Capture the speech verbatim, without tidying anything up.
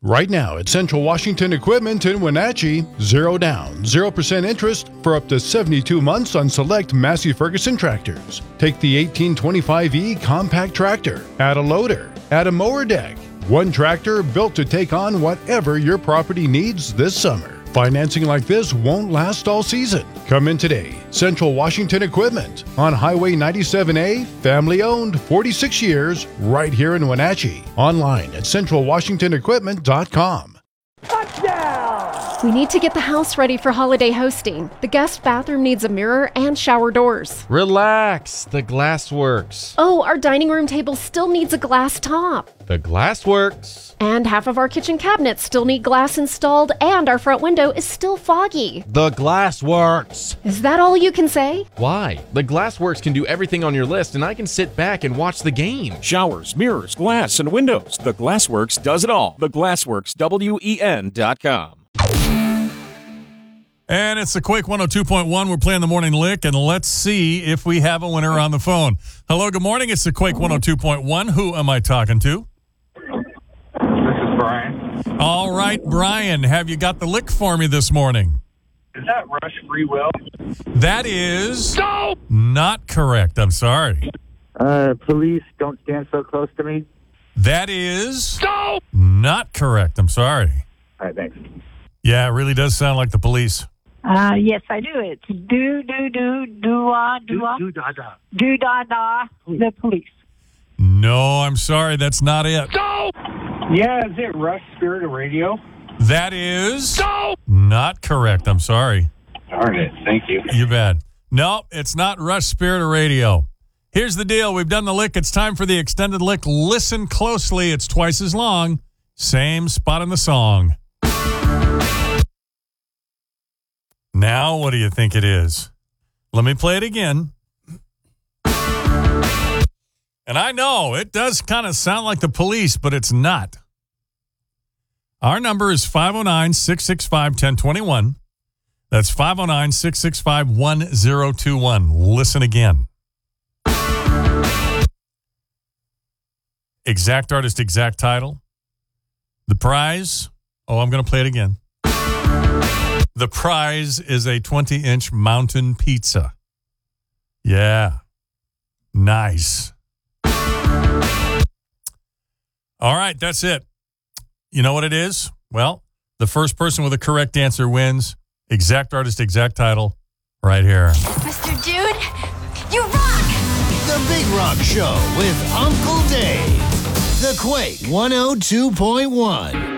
Right now at Central Washington Equipment in Wenatchee, zero down, zero percent interest for up to seventy-two months on select Massey Ferguson tractors. Take the eighteen twenty-five E compact tractor, add a loader, add a mower deck. One tractor built to take on whatever your property needs this summer. Financing like this won't last all season. Come in today. Central Washington Equipment on Highway ninety-seven A, family owned, forty-six years, right here in Wenatchee. Online at central washington equipment dot com. Touchdown! We need to get the house ready for holiday hosting. The guest bathroom needs a mirror and shower doors. Relax, the glass works. Oh, our dining room table still needs a glass top. The glass works. And half of our kitchen cabinets still need glass installed, and our front window is still foggy. The glass works. Is that all you can say? Why? The Glassworks can do everything on your list, and I can sit back and watch the game. Showers, mirrors, glass, and windows. The Glassworks does it all. The Glassworks, W E N dot com. And it's the Quake one oh two point one. We're playing the morning lick, and let's see if we have a winner on the phone. Hello, good morning. It's the Quake one oh two point one. Who am I talking to? Brian. All right, Brian, have you got the lick for me this morning? Is that Rush Free Will? That is no! Not correct. I'm sorry. Uh, police, don't stand so close to me. That is no! Not correct. I'm sorry. All right, thanks. Yeah, it really does sound like the Police. Uh, yes, I do. It's do, do, do, do-ah, do-ah. Do, do, da, da. Do-da-da, the Police. No, I'm sorry. That's not it. No! Yeah, is it Rush Spirit of Radio? That is no! Not correct. I'm sorry. Darn it. Thank you. You bet. No, it's not Rush Spirit of Radio. Here's the deal. We've done the lick. It's time for the extended lick. Listen closely. It's twice as long. Same spot in the song. Now, what do you think it is? Let me play it again. And I know it does kind of sound like the Police, but it's not. Our number is five oh nine, six six five, one oh two one. That's five oh nine, six six five, one oh two one. Listen again. Exact artist, exact title. The prize. Oh, I'm going to play it again. The prize is a twenty-inch mountain pizza. Yeah. Nice. All right, that's it. You know what it is? Well, the first person with a correct answer wins. Exact artist, exact title, right here. Mister Dude, you rock! The Big Rock Show with Uncle Dave. The Quake one oh two point one.